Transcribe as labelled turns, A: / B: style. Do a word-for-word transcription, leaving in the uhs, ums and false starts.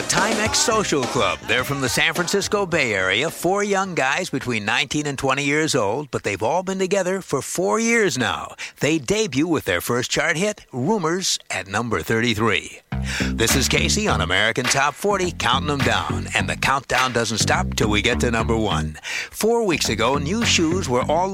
A: Timex Social Club. They're from the San Francisco Bay Area. Four young guys between nineteen and twenty years old, but they've all been together for four years now. They debut with their first chart hit, Rumors, at number thirty-three. This is Casey on American Top forty, counting them down. And the countdown doesn't stop till we get to number one. Four weeks ago, new shoes were all